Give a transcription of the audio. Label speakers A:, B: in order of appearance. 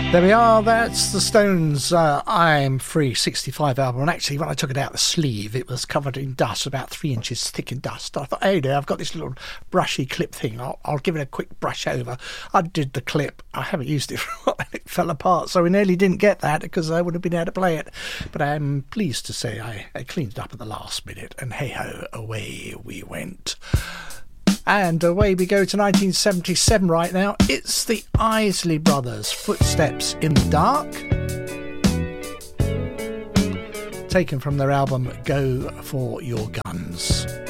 A: There we are, that's the Stones' I'm Free 65 album, and actually when I took it out the sleeve it was covered in dust, about 3 inches thick in dust. I thought, hey dear, I've got this little brushy clip thing, I'll give it a quick brush over. I did the clip, I haven't used it for a while and it fell apart, so we nearly didn't get that because I would have been able to play it. But I'm pleased to say I cleaned it up at the last minute, and hey ho, away we went. And away we go to 1977 right now. It's the Isley Brothers, Footsteps in the Dark. Taken from their album Go For Your Guns.